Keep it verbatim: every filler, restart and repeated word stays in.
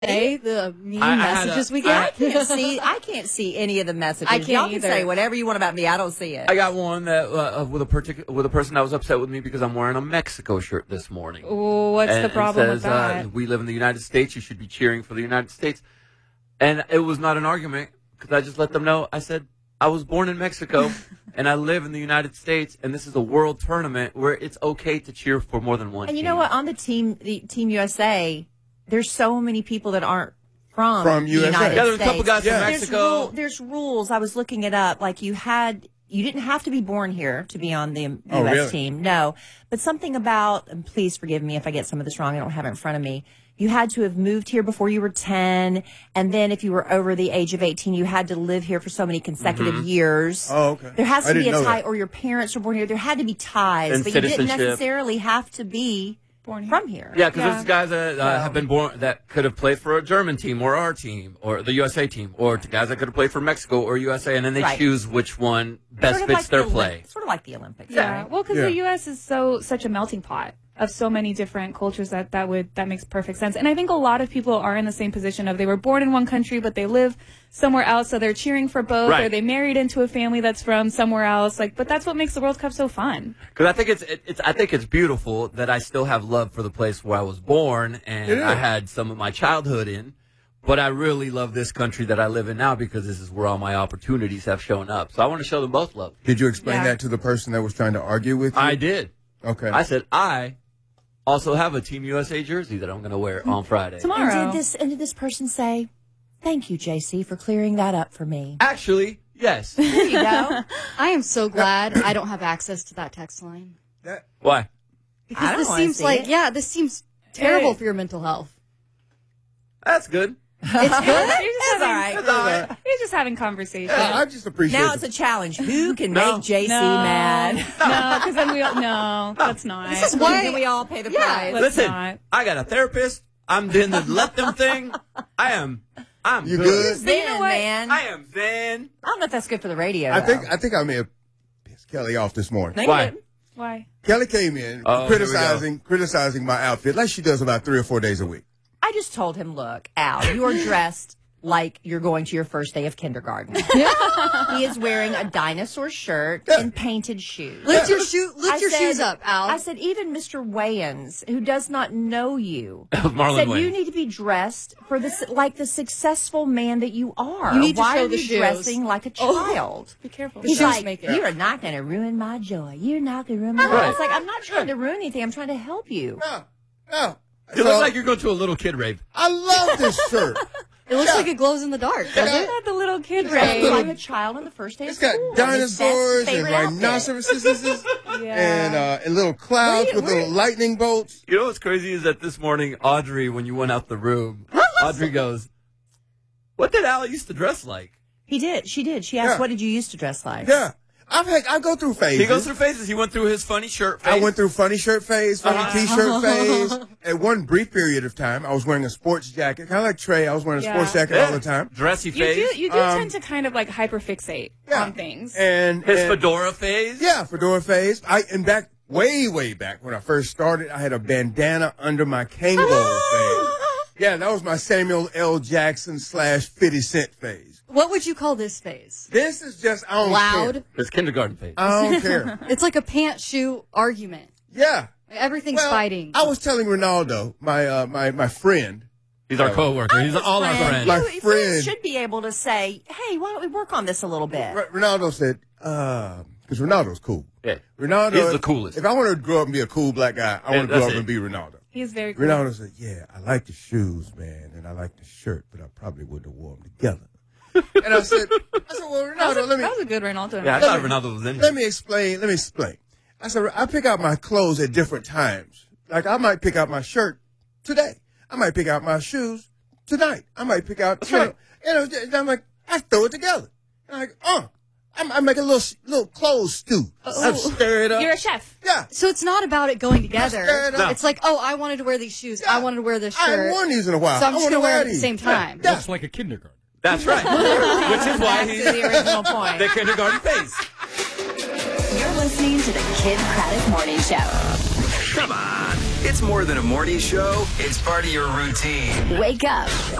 say the mean I- I messages a- we get? I- I can't see. I can't see any of the messages. I can't Y'all can either. say whatever you want about me. I don't see it. I got one that uh, with a particular with a person that was upset with me because I'm wearing a Mexico shirt this morning. Ooh, what's and, the problem and with says, that? Uh, we live in the United States. You should be cheering for the United States. And it was not an argument because I just let them know. I said I was born in Mexico and I live in the United States, and this is a world tournament where it's okay to cheer for more than one. And you team. know what? On the team, the Team U S A, there's so many people that aren't from, From the U S A. United Yeah, there's a States. couple guys Yeah. from There's, Mexico. rule, there's rules. I was looking it up. Like you had, you didn't have to be born here to be on the U S Oh, really? team. No, but something about, and please forgive me if I get some of this wrong. I don't have it in front of me. You had to have moved here before you were ten, and then if you were over the age of eighteen, you had to live here for so many consecutive Mm-hmm. years. Oh, okay. There has I to be didn't a know tie, that. or your parents were born here. There had to be ties, And but you didn't citizenship. necessarily have to be Born here. from here. Yeah, because Yeah. there's guys that uh, have been born that could have played for a German team or our team or the U S A team, or to guys that could have played for Mexico or U S A, and then they Right. choose which one best Sort of fits like their the Olymp- play. Sort of like the Olympics. Yeah, right? well, because Yeah. the U S is so such a melting pot of so many different cultures that that would that makes perfect sense. And I think a lot of people are in the same position of they were born in one country but they live somewhere else, so they're cheering for both, Right. or they married into a family that's from somewhere else. Like, but that's what makes the World Cup so fun. Because I think it's it, it's I think it's beautiful that I still have love for the place where I was born and It is. I had some of my childhood in. But I really love this country that I live in now because this is where all my opportunities have shown up. So I want to show them both love. Did you explain Yeah. that to the person that was trying to argue with you? I did. Okay. I said I also have a Team U S A jersey that I'm going to wear on Friday. Tomorrow. And did this and did this person say, "Thank you, J C, for clearing that up for me"? Actually, yes. There you go. I am so glad I don't have access to that text line. That- Why? I Because don't this wanna seems see like, it. yeah, this seems terrible Hey. for your mental health. That's good. It's good. You're just That's having, all right. That's all right. You're just having conversation. I, I just appreciate Now the- it's a challenge. Who can No. make J C no, mad? no, because then we all, no, that's not. This is why then we all pay the price. Let's Listen, not. I got a therapist. I'm doing the let them thing. I am. I'm You good. good? Zen, you know what? man. I I am zen. don't know if that's good for the radio. I think though. I think I may have pissed Kelly off this morning. Think Why? it- Why? Kelly came in Oh, criticizing criticizing my outfit like she does about three or four days a week. I just told him, look, Al, you are dressed like you're going to your first day of kindergarten. He is wearing a dinosaur shirt and painted shoes. Lift your shoe. Lift I your said- shoes up, Al. I said, even Mister Wayans, who does not know you, Marlon said Wayans. you need to be dressed for this like the successful man that you are. You need to Why show are the you shoes. dressing like a child? Be careful. He's shoes like, make it. you are not going to ruin my joy. You're not going to ruin my joy. Right. It's like, I'm not trying to ruin anything. I'm trying to help you. No, no. You So, look like you're going to a little kid rave. I love this shirt. it looks like it glows in the dark, does it? Not the little kid Dressed rave. like a child on the first day of It's got school. His best dinosaurs and favorite outfit. rhinoceroses Yeah. and uh, and little clouds Wait, with wait. little lightning bolts. You know what's crazy is that this morning, Audrey, when you went out the room, Audrey goes, "What did Al used to dress like?" He did. She did. She asked, Yeah. what did you used to dress like? Yeah, I've had, I go through phases. He goes through phases. He went through his funny shirt phase. I went through funny shirt phase, funny Uh-huh. t-shirt phase. At one brief period of time, I was wearing a sports jacket, kind of like Trey. I was wearing a Yeah. sports jacket Yeah. all the time. Dressy You phase. do. You do Um, tend to kind of like hyperfixate Yeah. on things. And his and- fedora phase. Yeah, fedora phase. I and back way, way back when I first started, I had a bandana under my Kango phase. Yeah, that was my Samuel L. Jackson slash fifty Cent phase. What would you call this phase? This is just I don't Loud. care. His kindergarten phase. I don't care. It's like a pants shoe argument. Yeah, Everything's well, fighting. I was telling Ronaldo, my uh, my my friend. He's our coworker. He's all our friends. My You- you friend. should be able to say, hey, why don't we work on this a little bit? R- Ronaldo said, because Ronaldo's cool. Yeah. Ronaldo He's the coolest. If I want to grow up and be a cool black guy, I Yeah, want to grow that's up it. and be Ronaldo. He's very cool. Ronaldo said, yeah, I like the shoes, man, and I like the shirt, but I probably wouldn't have worn them together. And I said, I said, well, That Ronaldo, was, a, let me that was a good Ronaldo. Yeah, I Let thought me- Ronaldo was in let here. me explain. Let me explain. I said, I pick out my clothes at different times. Like I might pick out my shirt today. I might pick out my shoes tonight. I might pick out, That's you know, right. you know, and I'm like, I throw it together. And I'm like, uh, I, I make a little little clothes stew. I stir it up. You're a chef. Yeah. So it's not about it going together. Stir it up. It's like, oh, I wanted to wear these shoes. Yeah. I wanted to wear this I shirt. haven't worn these in a while. So I'm I just wanna going to wear it at these. the same time. Yeah. Looks like a kindergarten. That's right. Which is why Back he's to the original point. the kindergarten phase. You're listening to the Kid Craddock Morning Show. Come on. It's more than a morning show. It's part of your routine. Wake up